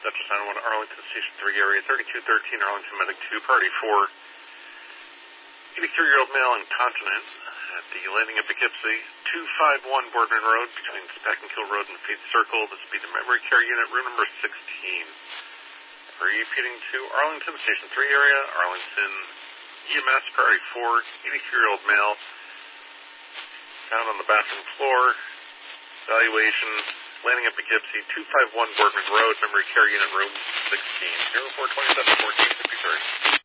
Dutchess 901, Arlington Station 3 area, 3213 Arlington Medic 2, Party 4. 83-year-old male incontinent at the landing at Poughkeepsie, 251 Boardman Road between Spackenkill Road and Faith Circle. This will be the memory care unit, room number 16. Repeating to Arlington Station 3 area, Arlington EMS, Priority 4, 83-year-old male, found on the bathroom floor, evaluation, landing at Poughkeepsie, 251 Boardman Road, memory care unit, room 16, 0427 1453.